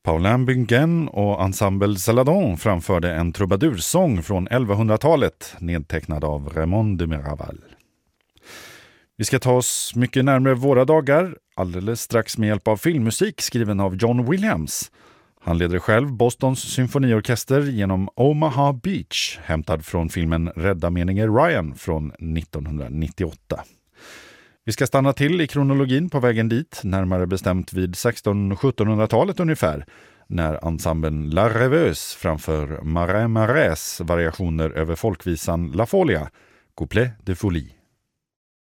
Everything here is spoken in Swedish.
Paulin Bingen och Ensemble Saladon framförde en trubadursång från 1100-talet nedtecknad av Raymond de Miraval. Vi ska ta oss mycket närmare våra dagar alldeles strax med hjälp av filmmusik skriven av John Williams. Han leder själv Bostons symfoniorkester genom Omaha Beach, hämtad från filmen Rädda menige Ryan från 1998. Vi ska stanna till i kronologin på vägen dit, närmare bestämt vid 1600-1700-talet ungefär, när ensemblen La Rêveuse framför Marais variationer över folkvisan La Folia, Couplet de Folie.